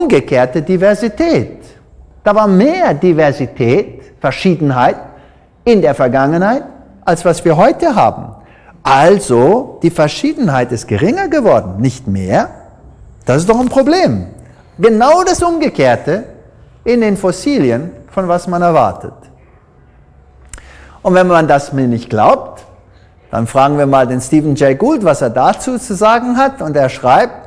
umgekehrte Diversität. Da war mehr Diversität, Verschiedenheit in der Vergangenheit, als was wir heute haben. Also, die Verschiedenheit ist geringer geworden, nicht mehr. Das ist doch ein Problem. Genau das Umgekehrte in den Fossilien, von was man erwartet. Und wenn man das mir nicht glaubt, dann fragen wir mal den Stephen Jay Gould, was er dazu zu sagen hat. Und er schreibt,